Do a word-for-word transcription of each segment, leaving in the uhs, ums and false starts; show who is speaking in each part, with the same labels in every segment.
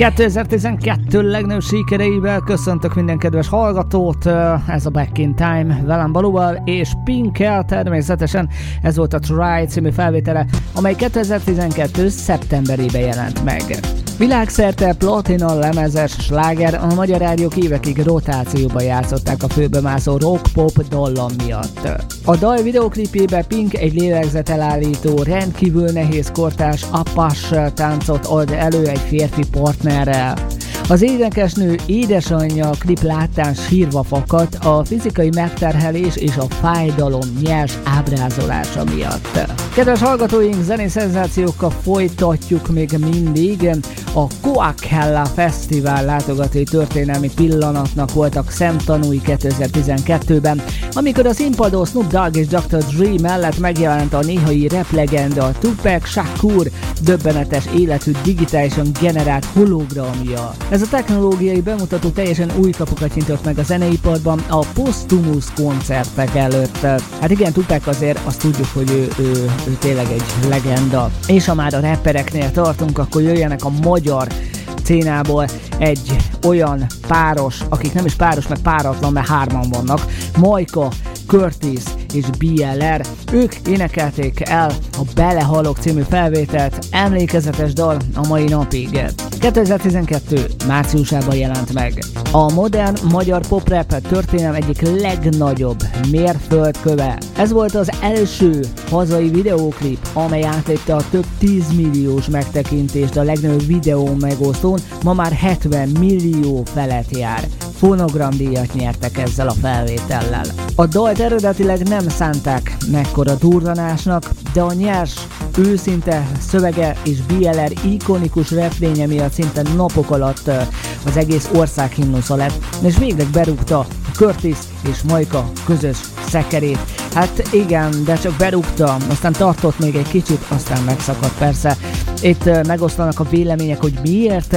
Speaker 1: kétezer-tizenkettő legnagyobb sikereivel köszöntök minden kedves hallgatót, ez a Back in Time velem Balúval és Pinkkel, természetesen ez volt a Try című felvétele, amely kétezer-tizenkettő szeptemberében jelent meg. Világszerte platina lemezes sláger, a magyar rádiók évekig rotációban játszották a főbemászó rock-pop dallam miatt. A dal videoklipjében Pink egy lélegzetelállító, rendkívül nehéz kortárs Apache táncot ad elő egy férfi partnerrel. Az énekesnő édesanyja a klip láttán sírva fakadt a fizikai megterhelés és a fájdalom nyers ábrázolása miatt. Kedves hallgatóink, zenés szenzációkkal folytatjuk még mindig. A Coachella Fesztivál látogatói történelmi pillanatnak voltak szemtanúi kétezer-tizenkettőben, amikor a színpadon Snoop Dogg és doktor Dre mellett megjelent a néhai rap legenda Tupac Shakur döbbenetes életű digitálisan generált hologramja. Ez a technológiai bemutató teljesen új kapukat nyitott meg a zeneiparban a posztumusz koncertek előtt. Hát igen, Tupac azért azt tudjuk, hogy ő, ő, ő tényleg egy legenda. És ha már a rappereknél tartunk, akkor jöjjenek a magyar szcénából egy olyan páros, akik nem is páros, meg páratlan, mert hárman vannak, Majka, Curtis és bé el er. Ők énekelték el a Belehalok című felvételt, emlékezetes dal a mai napig. kétezer-tizenkettő márciusában jelent meg. A modern magyar pop-rap történelem egyik legnagyobb mérföldköve. Ez volt az első hazai videóklip, amely átlépte a több tízmilliós megtekintést a legnagyobb videó megosztón, ma már hetven millió felett jár. Fonogramdíjat nyertek ezzel a felvétellel. A dalt eredetileg nem szánták mekkora durranásnak, de a nyers, őszinte szövege és bé el er ikonikus refrénye miatt szinte napok alatt az egész ország himnusza lett, és végleg berúgta Curtis és Majka közös szekerét. Hát igen, de csak berúgta, aztán tartott még egy kicsit, aztán megszakadt persze. Itt megosztanak a vélemények, hogy miért,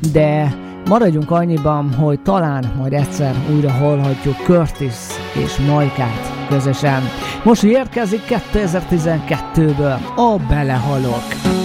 Speaker 1: de maradjunk annyiban, hogy talán majd egyszer újra hallhatjuk Curtis és Majkát közösen. Most érkezik kétezer-tizenkettőből a Belehalok.